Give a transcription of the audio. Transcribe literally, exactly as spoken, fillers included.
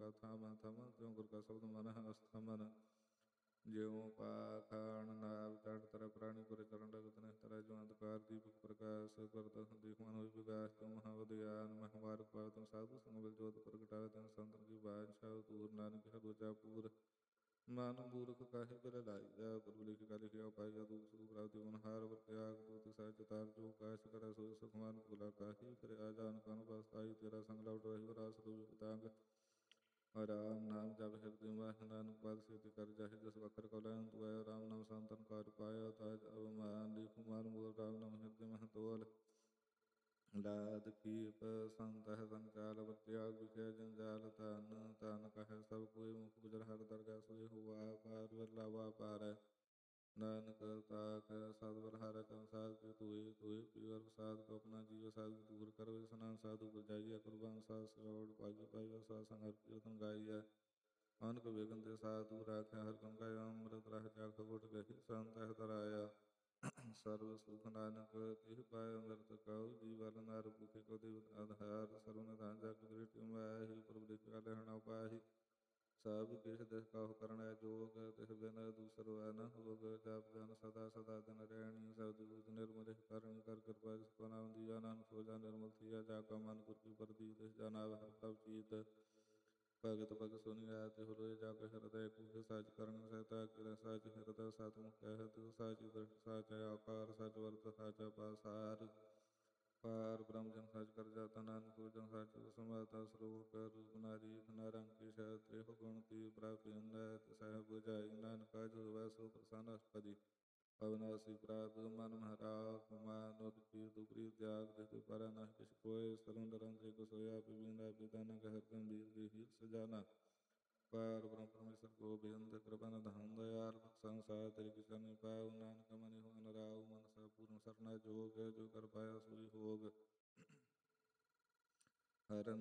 ਕਾ ਥਾਮ ਥਮ ਤਿਉ ਗੁਰ ਕਾ ਸ਼ਬਦ ਮਨ ਅਸਥਮਨ ਜਿਉ ਪਾਖਾਣ ਨਾਭ ਚੜ ਤਰ ਪ੍ਰਾਣੀ ਪੁਰ ਕਰਨ ਲਗਤ ਨੇ ਤਰ ਜੋ ਅੰਧਕਾਰ ਦੀਪਕ ਪ੍ਰਕਾਸ਼ ਕਰਤ ਦੇਖ ਮਨ ਹੋਈ ਵਿਗਾਸ ਤੁਮ ਮਹਾਵਦਿਆਨ ਮਹਾਵਾਰ ਪਾਵ ਤੁਮ ਸਾਧੂ ਸੰਗ ਬਿਲ ਜੋਤ ਪ੍ਰਗਟਾਵੇ ਤਨ ਸੰਤਨ ਕੀ ਬਾਦਸ਼ਾਹ ਤੂਰ ਨਾਨਕ ਹਗੋਚਾ ਪੂਰ ਮਨ ਮੂਰਖ ਕਾਹੇ ਕਰ ਲਾਈਆ ਗੁਰੂ ਲਿਖ ਕਾ ਲਿਖਿਆ ਪਾਈਆ ਦੂਖ ਸੁਖ ਪ੍ਰਾਪਤੀ ਮਨ ਹਾਰ ਵਰਤਿਆਗ ਤੂਤ ਸਹਿਜ ਤਾਰ ਜੋ ਕਾਸ਼ ਕਰਾ ਸੋਇ ਸੁਖਮਾਨ ਭੁਲਾ ਕਾਹੀ ਫਿਰ ਆਜਾਨ ਕਨ ਬਸਤਾਈ ਤੇਰਾ ਸੰਗ ਲਵਟ ਰਹਿ ਰਾਸ ਰੂਪ ਪਤੰਗ ਰਾਮ ਨਾਮ ਜਪ ਹਿਰਦਿ ਮਹਿ ਨਾਨਕ ਪਾਦ ਸਿੱਧ ਕਰ ਜਾਹਿ ਜਸ ਵਖਰ ਕਉ ਲੈਨ ਤੂੰ ਆਇਆ ਰਾਮ ਨਾਮ ਸੰਤਨ ਕਾਰ ਪਾਇਆ ਤਾਜ ਅਵਮਾਨ ਲਿਖੁ ਮਾਨ ਮੂਲ ਰਾਮ ਨਾਮ ਹਿਰਦਿ ਮਹਿ ਤੋਲ ਲਾਦ ਕੀਪ ਸੰਤਹਿ ਸੰਚਾਲ ਵਰਤਿਆਗ ਵਿਖੇ ਜੰਜਾਲ ਧਨ ਧਨ ਕਹਿ ਸਭ ਕੋਈ ਮੁਖ ਗੁਜਰ ਹਰ ਦਰਗਾਹ ਸੋਈ ਹੁਆ ਪਾਰ ਵਰਲਾਵਾ ਪਾਰੈ ਨਾਨਕ ਤਾਕ ਸਤਿ ਹਰਿ ਕਉ ਸਾਧ ਕੇ ਧੋਏ ਧੋਏ ਪੀਵਰ ਪ੍ਰਸਾਦ ਕੋ ਆਪਣਾ ਜੀਵ ਸਾਧ ਦੂਰ ਕਰੋ ਇਸਨਾਨ ਸਾਧੂ ਬੁਝਾਈਆ ਕੁਰਬਾਨ ਸਾਧ ਸਰੋੜ ਭਾਗੀ ਪਾਈਆ ਸਾਧ ਸੰਗ ਹਰਿ ਕੀਰਤਨ ਗਾਈਆ ਅਨਕ ਵੇਗਨ ਤੇ ਸਾਧੂ ਰਾਖਿਆ ਹਰਿ ਕੰ ਗਾਇਆ ਅੰਮ੍ਰਿਤ ਰਹਿ ਜਾਗ ਗੁਟ ਗਹੀ ਸੰਤ ਹੈ ਤਰਾਇਆ ਸਰਵ ਸੁਖ ਨਾਨਕ ਤਿਹ ਪਾਇ ਅੰਮ੍ਰਿਤ ਕਉ ਜੀਵਨ ਨਰ ਭੁਖੇ ਕੋ ਦੇਵ ਆਧਾਰ ਸਰਵ ਨਿਧਾਨ ਜਗ ਦ੍ਰਿਸ਼ਟਿ ਮਾਹਿ ਪ੍ਰਭੁ ਲਿਖ ਕਾ ਲਹਿਣਾ ਪਾਹੀ ਸਭ ਕਿਛ ਦਿਸ ਕਾਹੂ ਕਰਣਾ ਜੋਗ ਤਿਸ ਬਿਨ ਦੂਸਰੋ ਨ ਹੋਗ ਜਪ ਜਨ ਸਦਾ ਸਦਾ ਦਿਨ ਰਹਿਣੀ ਸਤਿਗੁਰ ਨਿਰਮਲ ਕਰਨੀ ਕਰ ਕਿਰਪਾ ਜਿਸ ਕੋ ਨਾਮ ਦੀਆ ਨਾਨਕ ਸੋ ਜਾ ਨਿਰਮਲ ਥੀਆ ਜਾ ਕਾ ਮਨ ਗੁਰ ਕੀ ਪ੍ਰਤੀ ਤਿਸ ਜਨ ਆਵ ਹਰਿ ਪ੍ਰਭ ਚੀਤ ਭਗਤ ਭਗਤ ਸੁਨਿਆ ਤਿਹੁ ਲੋਏ ਜਾ ਕੇ ਹਿਰਦੈ ਕੂਕੇ ਸਚ ਕਰਨ ਸਹਿਤਾ ਕਿਰੈ ਸਚ ਹਿਰਦੈ ਸਤਿਮੁਖ ਕਹਿਤ ਸਚ ਦ੍ਰਿਸ਼ਟ ਸਚ ਆਕਾਰ ਸਚ ਵਰਤ ਸਚ ਪਾਸਾਰ ਪਾਰ ਬ੍ਰਹਮ ਜਨ ਸਚ ਕਰ ਜਾਤਾ ਨਾਨਕ ਜਨ ਸਚ ਸਮਾਤਾ ਸਰੂਪ ਰੂਪ ਨਾਰੀ ਨਰੰਕੀ ਸ਼ਤ੍ਰਿ ਗੁਣ ਤੀ ਪ੍ਰਾਪਿ ਅੰਦੈ ਸਹਿ ਬੁਝਾਈ ਨਾਨਕ ਜੋ ਵੈ ਸੋ ਪ੍ਰਸੰਨ ਅਸਪਦੀ ਅਵਨਾਸੀ ਪ੍ਰਾਪ ਮਨ ਮਹਾਰਾਖ ਮਾਨ ਉਦ ਕੀਰਤੁ ਪ੍ਰੀਤ ਤਿਆਗ ਜਿਤੁ ਪਰ ਨਹਿ ਕਿਛ ਕੋਇ ਸਰੁ ਨਿਰੰਜਨ ਕੋ ਸੋਇਆ ਪਿਬਿੰਦਾ ਪਿਤਾ ਨ ਕਹਿ ਗੰਭੀਰ ਦੇਹੀ ਸਜਾਨਾ ਪਾਰ ਬ੍ਰਹਮ ਪਰਮੇਸ਼ਰ ਕੋ ਬੇਅੰਤ ਕਿਰਪਾ ਨਿਧਾਨ ਦਇਆਲ ਸੰਸਾਰ ਤੇਰੇ ਕਿਛ ਨ ਪਾਉ ਨਾਨਕ ਮਨਿ ਹੋਇ ਨ ਰਾਉ ਮਨ ਸਭ ਪੂਰਨ ਸਰਨਾ ਜੋਗ ਜੋ ਕਰ ਪਾਇਆ ਸੋਈ ਹੋਗ ਹਰਿ